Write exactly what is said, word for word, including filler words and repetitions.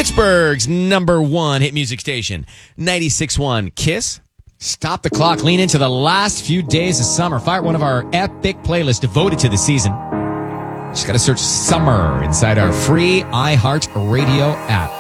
Pittsburgh's number one hit music station, ninety-six point one Kiss. Stop the clock. Lean into the last few days of summer. Fire one of our epic playlists devoted to the season. Just got to search Summer inside our free iHeart Radio app.